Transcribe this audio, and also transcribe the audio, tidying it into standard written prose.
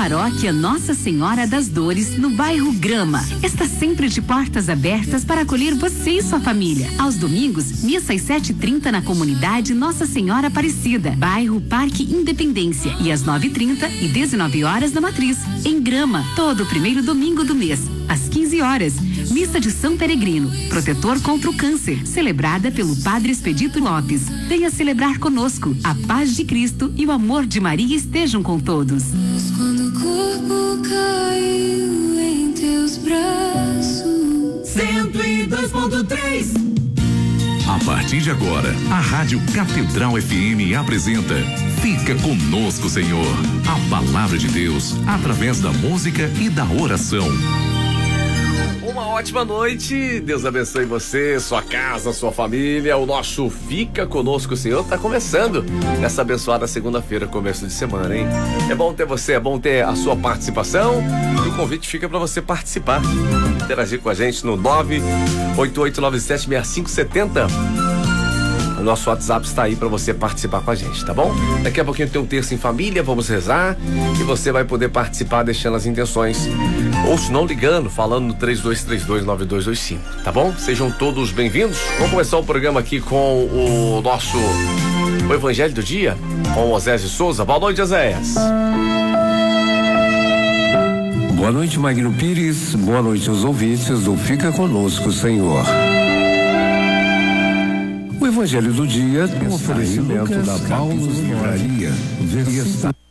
Paróquia Nossa Senhora das Dores, no bairro Grama, está sempre de portas abertas para acolher você e sua família. Aos domingos, missa às 7h30 na comunidade Nossa Senhora Aparecida, bairro Parque Independência, e às 9h30 e 19h na Matriz, em Grama, todo o primeiro domingo do mês. Às 15 horas, missa de São Peregrino, protetor contra o câncer, celebrada pelo Padre Expedito Lopes. Venha celebrar conosco. A paz de Cristo e o amor de Maria estejam com todos. Quando o corpo caiu em teus braços. 102.3. A partir de agora, a Rádio Catedral FM apresenta Fica Conosco, Senhor. A palavra de Deus através da música e da oração. Uma ótima noite, Deus abençoe você, sua casa, sua família. O nosso Fica Conosco, Senhor tá começando nessa abençoada segunda-feira, começo de semana, hein? É bom ter você, é bom ter a sua participação, e o convite fica para você participar, interagir com a gente no 988976570. O nosso WhatsApp está aí para você participar com a gente, tá bom? Daqui a pouquinho tem um terço em família, vamos rezar, e você vai poder participar deixando as intenções, ou se não ligando, falando no 32329225, tá bom? Sejam todos bem-vindos. Vamos começar o programa aqui com o Evangelho do Dia, com o Osés de Souza. Boa noite, Osés. Boa noite, Magno Pires. Boa noite aos ouvintes do Fica Conosco, Senhor. O Evangelho do Dia tem um oferecimento da Paulo Livraria.